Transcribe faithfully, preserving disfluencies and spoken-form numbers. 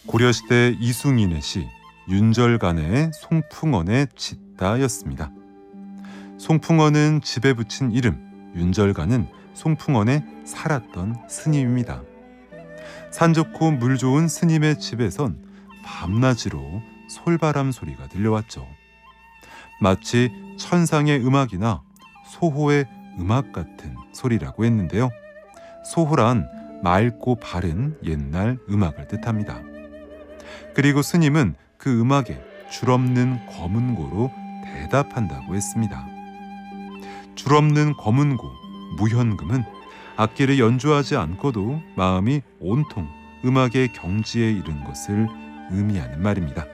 고려시대 이숭인의 시 윤절간의 송풍언의 짓다였습니다. 송풍언은 집에 붙인 이름, 윤절간은 송풍언에 살았던 스님입니다. 산 좋고 물 좋은 스님의 집에선 밤낮으로 솔바람 소리가 들려왔죠. 마치 천상의 음악이나 소호의 음악 같은 소리라고 했는데요. 소호란 맑고 바른 옛날 음악을 뜻합니다. 그리고 스님은 그 음악에 줄없는 검은고로 대답한다고 했습니다. 줄없는 검은고, 무현금은 악기를 연주하지 않고도 마음이 온통 음악의 경지에 이른 것을 의미하는 말입니다.